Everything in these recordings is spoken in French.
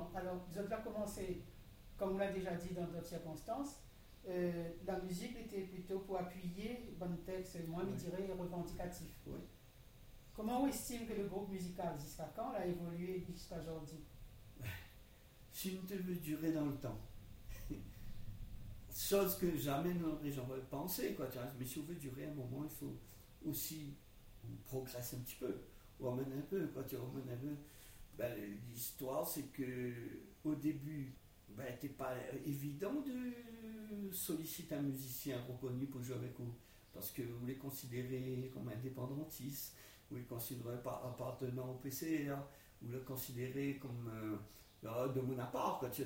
justement, alors, vous avez commencé, comme on l'a déjà dit dans d'autres circonstances, la musique était plutôt pour appuyer un texte moins, je dirais, revendicatif. Oui. Comment on estime que le groupe musical jusqu'à quand a évolué jusqu'à aujourd'hui? Si nous devons durer dans le temps. Chose que jamais j'aurais pensé, quoi. Mais si on veut durer un moment, il faut aussi progresser un petit peu, ou emmener un peu, quoi. L'histoire, c'est que au début, n'était pas évident de solliciter un musicien reconnu pour jouer avec vous, parce que vous les considérez comme indépendantistes, vous les considérez pas appartenant au PCR, vous les considérez comme de mon appart, quand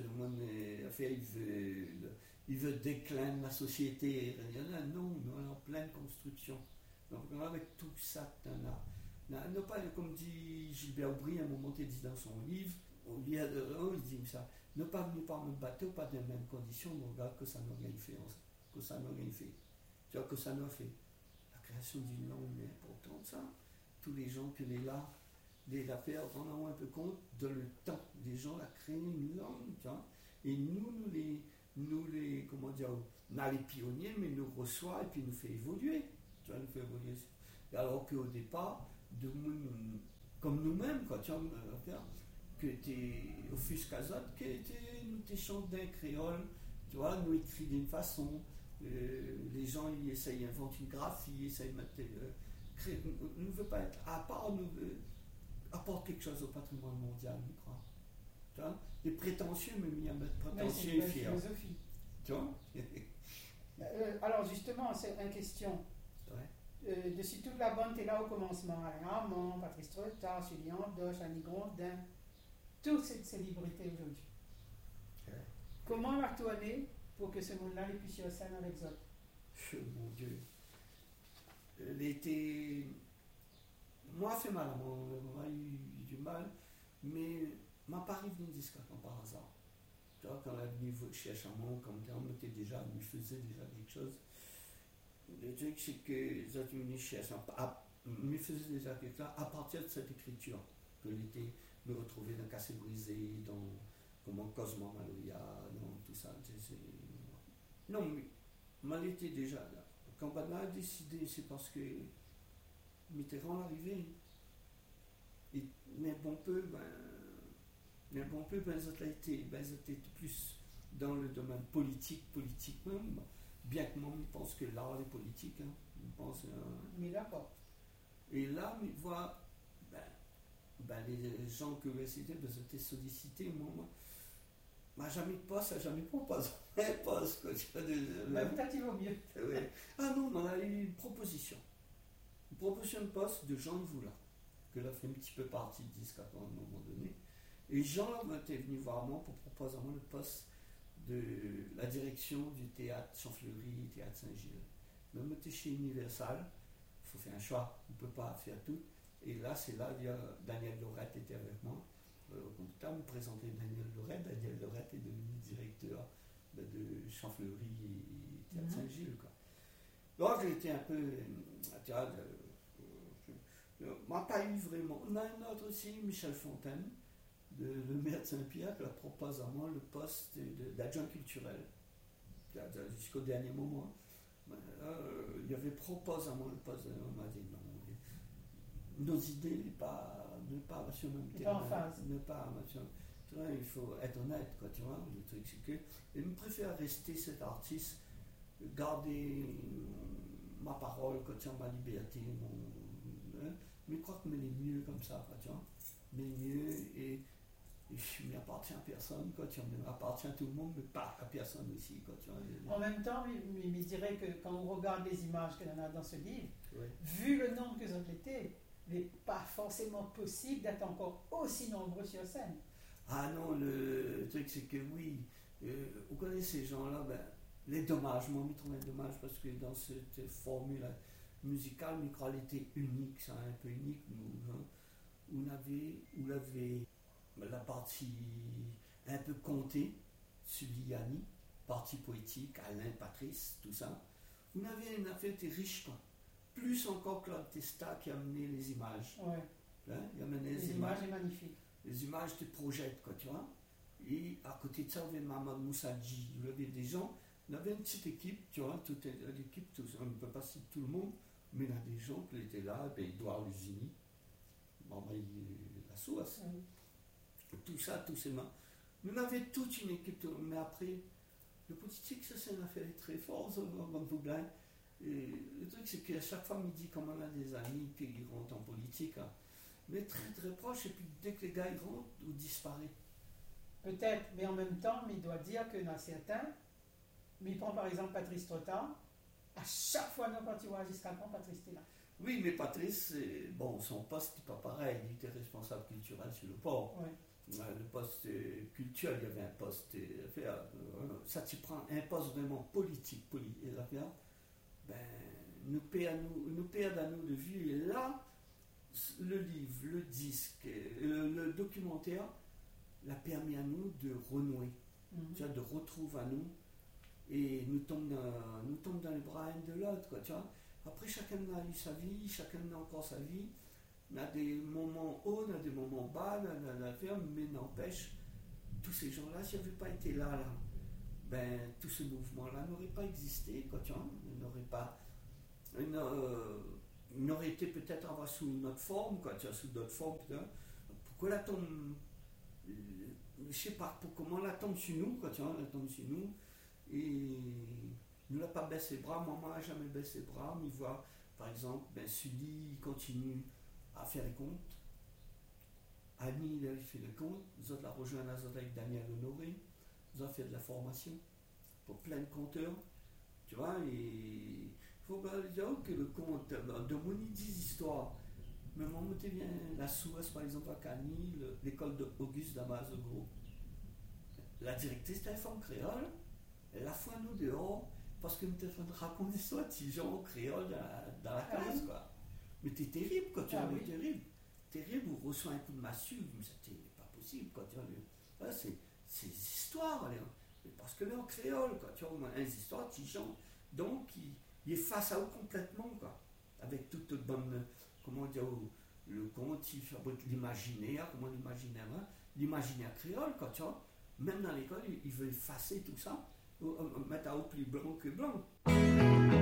il veut décliner la société. Non, nous sommes en pleine construction. Donc avec tout ça, non pas comme dit Gilbert Aubry à un moment, il dit dans son livre, il dit ça, ne pas venir par le bateau, pas dans les mêmes conditions, mais regarde que ça n'a rien fait. Que ça n'a rien fait. Tu vois que ça n'a fait. La création d'une langue est importante, ça. Tous les gens qui sont là, les affaires, on en a un peu compte de le temps des gens à créer une langue, tu vois. Et nous les, comment dire, on a les pionniers, mais nous reçoit et puis nous fait évoluer. Tu vois, nous fait évoluer. Alors qu'au départ, comme nous-mêmes, quoi, tu vois, que t'es au Fuscazot, que nous chantent d'un créole, tu vois, nous écrit d'une façon, les gens ils essayent d'inventer une graphie, ils essayent de mettre. Nous ne veut pas être à part, nous apporte quelque chose au patrimoine mondial, je crois. Tu vois, les prétentieux, mais mis à mettre prétentieux et fier. Philosophie. Tu vois. Alors justement, c'est une question. Ouais. De toute la bande est là au commencement. Alain Armand, Patrice Trottard, Julien Doche, Annie Grondin, toutes ces célébrités aujourd'hui. Ouais. Comment la tourner pour que ce monde-là les puisse sur scène avec eux? Mon Dieu. L'été. Moi, fait mal, moi, eu du mal, mais m'a pas arrivé une disque par hasard. Tu vois, quand elle est venue chez Chamon, comme on était déjà, on faisait déjà quelque chose. Le truc, c'est que les autres venus chez Chamon, me faisaient déjà quelque chose à partir de cette écriture, que l'été me retrouvait dans Cassé Brisé, dans comment Cosmo Maloya, dans tout ça. Non, mais mal était déjà là. Quand on a décidé, c'est parce que Mitterrand arrivait. Et mais bon peu, ils étaient plus dans le domaine politique même, bien que moi, je pense que l'art est politique. Hein, je pense, mais d'accord. Et là, on voit les gens que c'était, ils étaient sollicités. Moi, jamais de poste, jamais de poste. Peut-être il vaut mieux. Ouais. Ah non, on a eu une proposition. Une proposition de poste de Jean Voula, que là fait un petit peu partie de disque à un moment donné. Et Jean était venu voir moi pour proposer à moi le poste de la direction du théâtre Champfleury, théâtre Saint-Gilles. Mais on était chez Universal, il faut faire un choix, on ne peut pas faire tout. Et là, c'est là, Daniel Lorette était avec moi. Au temps, me présenter Daniel Lorette. Daniel Lorette est devenu directeur de Champfleury et théâtre Saint-Gilles, quoi. Donc j'ai été un peu, m'a pas eu vraiment. On a un autre aussi, Michel Fontaine, le maire de Saint-Pierre, qui a proposé à moi le poste d'adjoint culturel, jusqu'au dernier moment. Il avait proposé à moi le poste, on m'a dit non, nos idées n'est pas sur le même terrain, il faut être honnête, quoi, tu vois. Le truc c'est que, je préfère rester cet artiste, garder ma parole, ma liberté, mais je crois que je l'ai mieux comme ça, quoi, tu vois. Mais mieux, et je ne m'appartiens à personne, quoi, tu vois. Je m'appartiens à tout le monde, mais pas à personne aussi, quoi, tu vois. En même temps, je dirais que quand on regarde les images qu'il y en a dans ce livre, oui. Vu le nombre que ont été, il n'est pas forcément possible d'être encore aussi nombreux sur scène. Ah non, le truc c'est que oui, vous connaissez ces gens-là, les dommages, moi je me trouvais dommage parce que dans cette formule musicale, je crois qu'elle était unique, ça un peu unique, nous, hein, où on avait la partie un peu contée, Suliani, partie poétique, Alain, Patrice, tout ça. On avait une affaire qui était riche, quoi. Plus encore que Claude Testa qui a amené les images. Ouais. Hein, il a amené les images sont magnifiques. Les images te projettent, quoi, tu vois. Et à côté de ça, on avait Mahmoud Moussadji. Il y avait des gens. On avait une petite équipe, tu vois, toute l'équipe, on ne peut pas citer tout le monde, mais il y a des gens qui étaient là, Edouard Lusini, la Souasse, tout ça, tous ces mains. Nous avions toute une équipe, mais après, le politique, ça c'est une affaire très forte, comme vous blague. Et le truc, c'est qu'à chaque fois, il dit comme on a des amis qui rentrent en politique, hein, mais très très proches, et puis dès que les gars ils rentrent, ils disparaissent. Peut-être, mais en même temps, il doit dire qu'il y en a certains. Mais il prend par exemple Patrice Trotin. À chaque fois, quand tu vois jusqu'à quand Patrice était là. Oui, mais Patrice, bon, son poste n'est pas pareil. Il était responsable culturel sur le port. Ouais. Le poste culturel, il y avait un poste. Ça, tu prends un poste vraiment politique, ben, nous perdons à nous de vue. Et là, le livre, le disque, le documentaire l'a permis à nous de renouer, tu vois, de retrouver à nous. Et nous tombons dans les bras l'un de l'autre, quoi, tu vois. Après, chacun a eu sa vie, chacun a encore sa vie. On a des moments hauts, on a des moments bas, mais n'empêche, tous ces gens-là, s'ils n'avaient pas été là, ben, tout ce mouvement-là n'aurait pas existé, quoi, tu vois. Il n'aurait été peut-être sous notre forme, quoi, tu vois, sous d'autres formes, pourquoi la tombe, je sais pas, comment la tombe sur nous, quoi, tu vois, la tombe sur nous. Et nous n'a pas baissé les bras, maman n'a jamais baissé les bras, mais voit, par exemple, Sully continue à faire les comptes. Annie, il a fait les comptes. Nous autres la rejoint avec Daniel Honoré. Nous avons fait de la formation pour plein de compteurs. Tu vois, et il faut dire que le compte, de mon 10 histoires, mais moi, je bien la Souasse, par exemple, à Cagny, l'école d'Auguste Damasio. La directrice de la forme créole. Elle a foi nous dehors parce que nous étions en train de raconter ça à gens créole dans la classe, quoi. Mais t'es terrible, quoi, tu vois, terrible. Terrible, on reçoit un coup de massue, mais c'était pas possible, quoi, tu vois. Là, c'est des histoires, allez, parce que là, en créole, quoi, tu vois, des histoires de gens, donc, il est face à eux complètement, quoi. Avec toute bonne, comment dire, le conte, il fabrique l'imaginaire, comment l'imaginaire créole, quoi, tu vois. Même dans l'école, il veut effacer tout ça. Mettre à eau plus blanc que blanc.